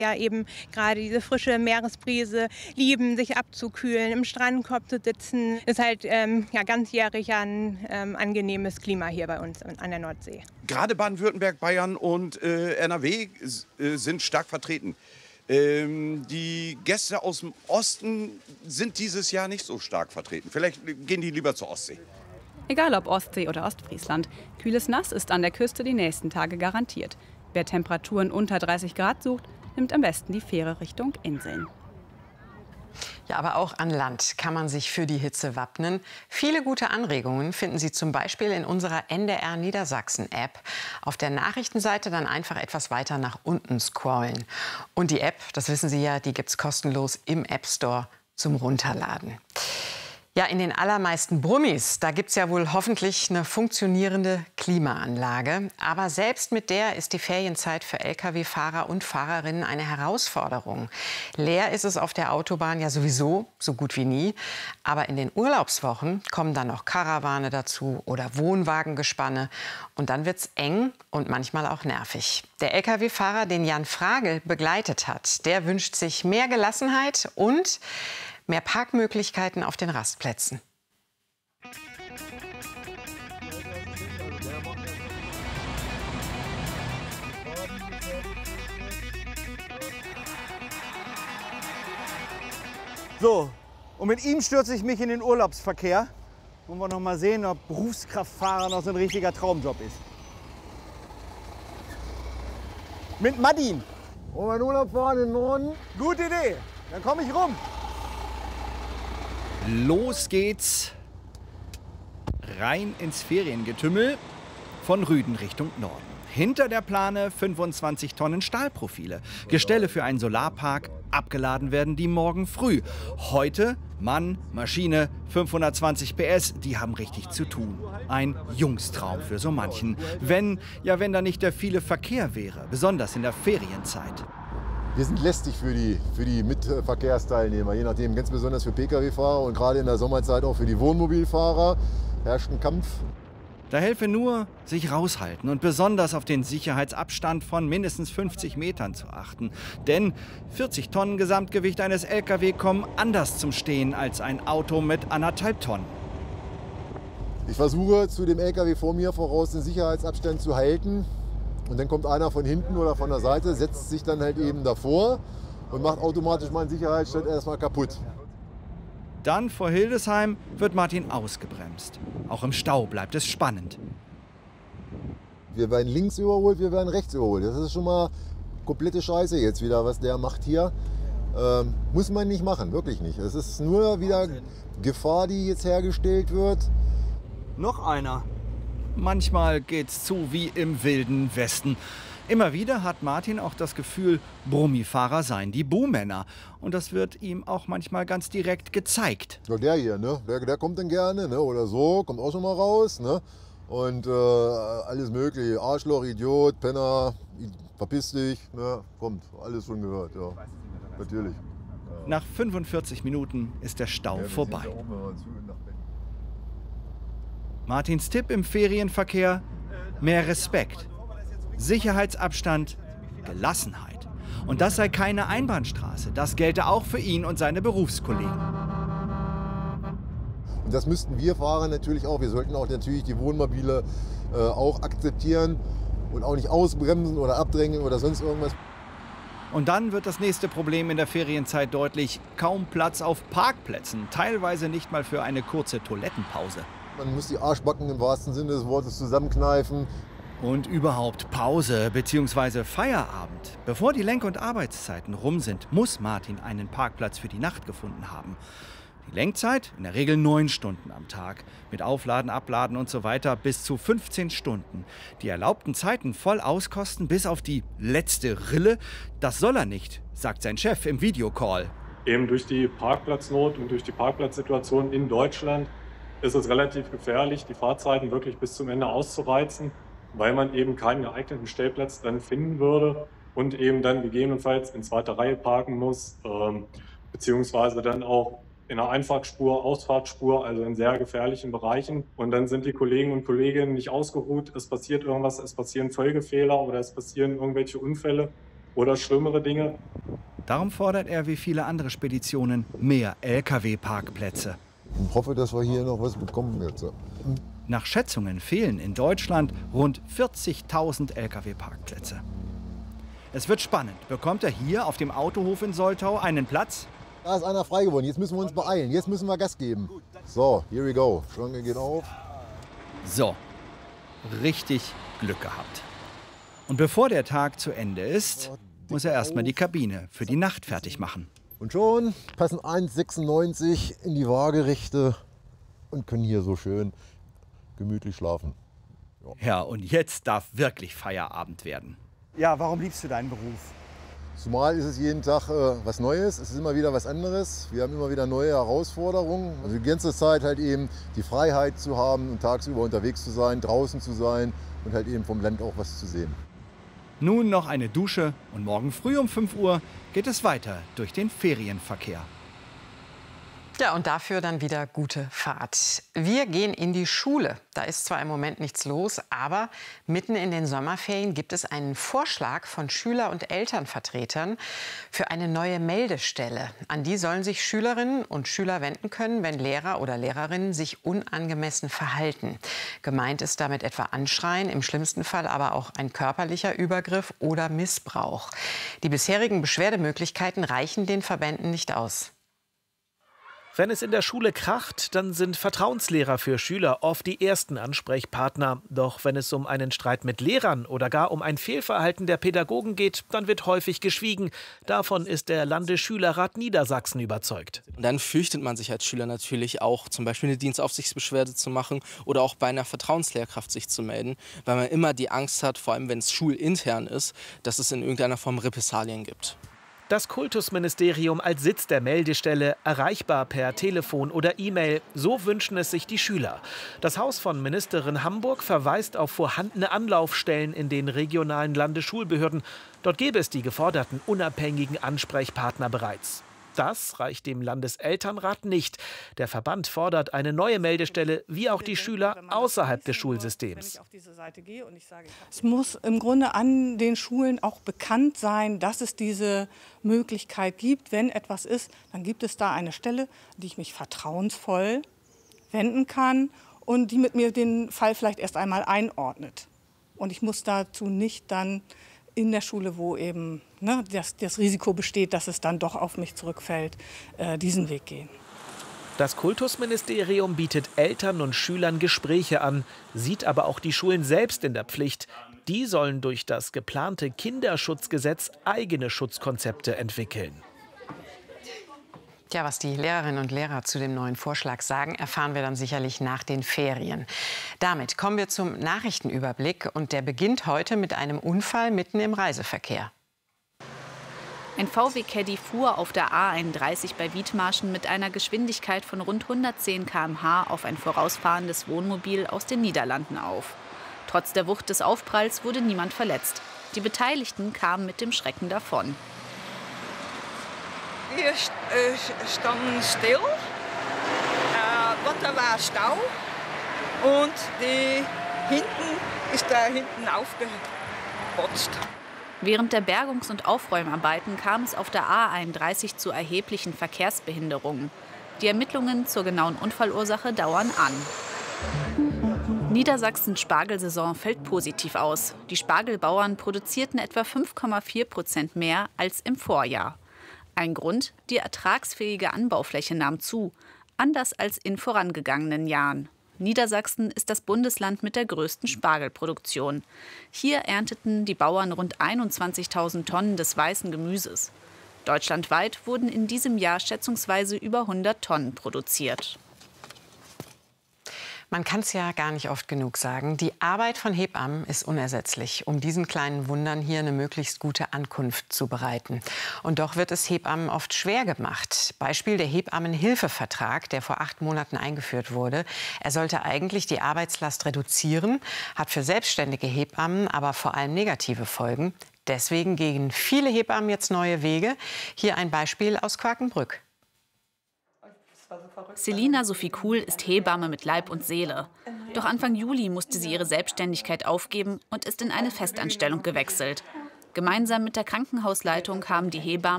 Ja, eben gerade diese frische Meeresbrise lieben, sich abzukühlen, im Strandkorb zu sitzen, ist halt ja ganzjährig ein angenehmes Klima hier bei uns an der Nordsee. Gerade Baden-Württemberg, Bayern und NRW sind stark vertreten. Die Gäste aus dem Osten sind dieses Jahr nicht so stark vertreten. Vielleicht gehen die lieber zur Ostsee. Egal ob Ostsee oder Ostfriesland, kühles Nass ist an der Küste die nächsten Tage garantiert. Wer Temperaturen unter 30 Grad sucht, nimmt am besten die Fähre Richtung Inseln. Ja, aber auch an Land kann man sich für die Hitze wappnen. Viele gute Anregungen finden Sie zum Beispiel in unserer NDR Niedersachsen-App. Auf der Nachrichtenseite dann einfach etwas weiter nach unten scrollen. Und die App, das wissen Sie ja, die gibt's kostenlos im App Store zum Runterladen. Ja, in den allermeisten Brummis, da gibt es ja wohl hoffentlich eine funktionierende Klimaanlage. Aber selbst mit der ist die Ferienzeit für Lkw-Fahrer und Fahrerinnen eine Herausforderung. Leer ist es auf der Autobahn ja sowieso so gut wie nie. Aber in den Urlaubswochen kommen dann noch Karawane dazu oder Wohnwagengespanne. Und dann wird es eng und manchmal auch nervig. Der Lkw-Fahrer, den Jan Fragel begleitet hat, der wünscht sich mehr Gelassenheit und mehr Parkmöglichkeiten auf den Rastplätzen. So, und mit ihm stürze ich mich in den Urlaubsverkehr. Wollen wir noch mal sehen, ob Berufskraftfahrer noch so ein richtiger Traumjob ist. Mit Madin. Wollen wir in Urlaub fahren in den Norden? Gute Idee, dann komme ich rum. Los geht's rein ins Feriengetümmel von Rüden Richtung Norden. Hinter der Plane 25 Tonnen Stahlprofile. Gestelle für einen Solarpark. Abgeladen werden die morgen früh. Heute Mann, Maschine, 520 PS. Die haben richtig zu tun. Ein Jungstraum für so manchen. Wenn da nicht der viele Verkehr wäre. Besonders in der Ferienzeit. Wir sind lästig für die Mitverkehrsteilnehmer, je nachdem, ganz besonders für Pkw-Fahrer und gerade in der Sommerzeit auch für die Wohnmobilfahrer herrscht ein Kampf. Da helfe nur, sich raushalten und besonders auf den Sicherheitsabstand von mindestens 50 Metern zu achten. Denn 40 Tonnen Gesamtgewicht eines Lkw kommen anders zum Stehen als ein Auto mit 1,5 Tonnen. Ich versuche zu dem Lkw vor mir voraus den Sicherheitsabstand zu halten. Und dann kommt einer von hinten oder von der Seite, setzt sich dann halt eben davor und macht automatisch meinen Sicherheitsstand erstmal kaputt. Dann vor Hildesheim wird Martin ausgebremst. Auch im Stau bleibt es spannend. Wir werden links überholt, wir werden rechts überholt. Das ist schon mal komplette Scheiße jetzt wieder, was der macht hier. Muss man nicht machen, wirklich nicht. Es ist nur wieder Gefahr, die jetzt hergestellt wird. Noch einer. Manchmal geht's zu wie im wilden Westen. Immer wieder hat Martin auch das Gefühl, Brummifahrer seien die Buhmänner. Und das wird ihm auch manchmal ganz direkt gezeigt. Ja, der hier, ne? Der kommt dann gerne, ne? Oder so, kommt auch schon mal raus. Ne? Und alles mögliche, Arschloch, Idiot, Penner, verpiss dich, ne? Kommt, alles schon gehört, ja. Natürlich. Ja. Nach 45 Minuten ist der Stau vorbei. Martins Tipp im Ferienverkehr: mehr Respekt, Sicherheitsabstand, Gelassenheit. Und das sei keine Einbahnstraße. Das gelte auch für ihn und seine Berufskollegen. Und das müssten wir Fahrer natürlich auch. Wir sollten auch natürlich die Wohnmobile auch akzeptieren und auch nicht ausbremsen oder abdrängen oder sonst irgendwas. Und dann wird das nächste Problem in der Ferienzeit deutlich: kaum Platz auf Parkplätzen, teilweise nicht mal für eine kurze Toilettenpause. Man muss die Arschbacken im wahrsten Sinne des Wortes zusammenkneifen. Und überhaupt Pause bzw. Feierabend. Bevor die Lenk- und Arbeitszeiten rum sind, muss Martin einen Parkplatz für die Nacht gefunden haben. Die Lenkzeit in der Regel 9 Stunden am Tag. Mit Aufladen, Abladen und so weiter bis zu 15 Stunden. Die erlaubten Zeiten voll auskosten bis auf die letzte Rille. Das soll er nicht, sagt sein Chef im Videocall. Eben durch die Parkplatznot und durch die Parkplatzsituation in Deutschland ist es relativ gefährlich, die Fahrzeiten wirklich bis zum Ende auszureizen, weil man eben keinen geeigneten Stellplatz dann finden würde und eben dann gegebenenfalls in zweiter Reihe parken muss, beziehungsweise dann auch in einer Einfahrtspur, Ausfahrtspur, also in sehr gefährlichen Bereichen. Und dann sind die Kollegen und Kolleginnen nicht ausgeruht, es passiert irgendwas, es passieren Folgefehler oder es passieren irgendwelche Unfälle. oder schlimmere Dinge. Darum fordert er wie viele andere Speditionen mehr Lkw-Parkplätze. Ich hoffe, dass wir hier noch was bekommen jetzt. Nach Schätzungen fehlen in Deutschland rund 40.000 Lkw-Parkplätze. Es wird spannend. Bekommt er hier auf dem Autohof in Soltau einen Platz? Da ist einer frei geworden. Jetzt müssen wir uns beeilen. Jetzt müssen wir Gas geben. So, here we go. Schlange geht auf. So, richtig Glück gehabt. Und bevor der Tag zu Ende ist, muss er erstmal die Kabine für die Nacht fertig machen. Und schon passen 1,96 in die Waagerechte und können hier so schön gemütlich schlafen. Ja, und jetzt darf wirklich Feierabend werden. Ja, warum liebst du deinen Beruf? Zumal ist es jeden Tag was Neues, es ist immer wieder was anderes. Wir haben immer wieder neue Herausforderungen. Also die ganze Zeit halt eben die Freiheit zu haben und tagsüber unterwegs zu sein, draußen zu sein und halt eben vom Land auch was zu sehen. Nun noch eine Dusche und morgen früh um 5 Uhr geht es weiter durch den Ferienverkehr. Ja, und dafür dann wieder gute Fahrt. Wir gehen in die Schule. Da ist zwar im Moment nichts los, aber mitten in den Sommerferien gibt es einen Vorschlag von Schüler- und Elternvertretern für eine neue Meldestelle. An die sollen sich Schülerinnen und Schüler wenden können, wenn Lehrer oder Lehrerinnen sich unangemessen verhalten. Gemeint ist damit etwa Anschreien, im schlimmsten Fall aber auch ein körperlicher Übergriff oder Missbrauch. Die bisherigen Beschwerdemöglichkeiten reichen den Verbänden nicht aus. Wenn es in der Schule kracht, dann sind Vertrauenslehrer für Schüler oft die ersten Ansprechpartner. Doch wenn es um einen Streit mit Lehrern oder gar um ein Fehlverhalten der Pädagogen geht, dann wird häufig geschwiegen. Davon ist der Landesschülerrat Niedersachsen überzeugt. Und dann fürchtet man sich als Schüler natürlich auch, zum Beispiel eine Dienstaufsichtsbeschwerde zu machen oder auch bei einer Vertrauenslehrkraft sich zu melden, weil man immer die Angst hat, vor allem wenn es schulintern ist, dass es in irgendeiner Form Repressalien gibt. Das Kultusministerium als Sitz der Meldestelle, erreichbar per Telefon oder E-Mail, so wünschen es sich die Schüler. Das Haus von Ministerin Hamburg verweist auf vorhandene Anlaufstellen in den regionalen Landesschulbehörden. Dort gäbe es die geforderten unabhängigen Ansprechpartner bereits. Das reicht dem Landeselternrat nicht. Der Verband fordert eine neue Meldestelle, wie auch die Schüler außerhalb des Schulsystems. Es muss im Grunde an den Schulen auch bekannt sein, dass es diese Möglichkeit gibt. Wenn etwas ist, dann gibt es da eine Stelle, die ich mich vertrauensvoll wenden kann und die mit mir den Fall vielleicht erst einmal einordnet. Und ich muss dazu nicht dann in der Schule, wo eben das Risiko besteht, dass es dann doch auf mich zurückfällt, diesen Weg gehen. Das Kultusministerium bietet Eltern und Schülern Gespräche an, sieht aber auch die Schulen selbst in der Pflicht. Die sollen durch das geplante Kinderschutzgesetz eigene Schutzkonzepte entwickeln. Ja, was die Lehrerinnen und Lehrer zu dem neuen Vorschlag sagen, erfahren wir dann sicherlich nach den Ferien. Damit kommen wir zum Nachrichtenüberblick und der beginnt heute mit einem Unfall mitten im Reiseverkehr. Ein VW-Caddy fuhr auf der A31 bei Wiedmarschen mit einer Geschwindigkeit von rund 110 km/h auf ein vorausfahrendes Wohnmobil aus den Niederlanden auf. Trotz der Wucht des Aufpralls wurde niemand verletzt. Die Beteiligten kamen mit dem Schrecken davon. Wir standen still, da war Stau und ist da hinten aufgepotzt. Während der Bergungs- und Aufräumarbeiten kam es auf der A31 zu erheblichen Verkehrsbehinderungen. Die Ermittlungen zur genauen Unfallursache dauern an. Niedersachsens Spargelsaison fällt positiv aus. Die Spargelbauern produzierten etwa 5,4% mehr als im Vorjahr. Ein Grund, die ertragsfähige Anbaufläche nahm zu, anders als in vorangegangenen Jahren. Niedersachsen ist das Bundesland mit der größten Spargelproduktion. Hier ernteten die Bauern rund 21.000 Tonnen des weißen Gemüses. Deutschlandweit wurden in diesem Jahr schätzungsweise über 100 Tonnen produziert. Man kann es ja gar nicht oft genug sagen. Die Arbeit von Hebammen ist unersetzlich, um diesen kleinen Wundern hier eine möglichst gute Ankunft zu bereiten. Und doch wird es Hebammen oft schwer gemacht. Beispiel der Hebammenhilfevertrag, der vor 8 Monaten eingeführt wurde. Er sollte eigentlich die Arbeitslast reduzieren, hat für selbstständige Hebammen aber vor allem negative Folgen. Deswegen gehen viele Hebammen jetzt neue Wege. Hier ein Beispiel aus Quakenbrück. Selina Sophie Kuhl ist Hebamme mit Leib und Seele. Doch Anfang Juli musste sie ihre Selbstständigkeit aufgeben und ist in eine Festanstellung gewechselt. Gemeinsam mit der Krankenhausleitung haben die Hebammen